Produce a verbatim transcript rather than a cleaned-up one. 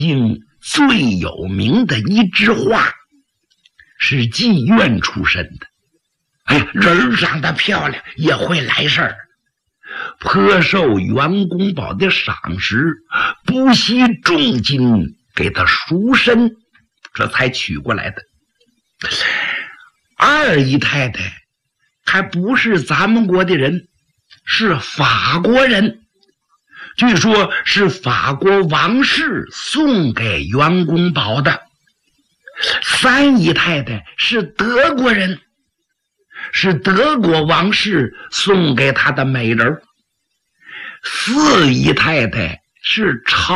应最有名的一枝花，是妓院出身的。哎呀，人长得漂亮也会来事儿，颇受袁公宝的赏识，不惜重金给他赎身，这才娶过来的。二姨太太还不是咱们国的人，是法国人，据说是法国王室送给袁公宝的。三姨太太是德国人，是德国王室送给他的美人。四姨太太是朝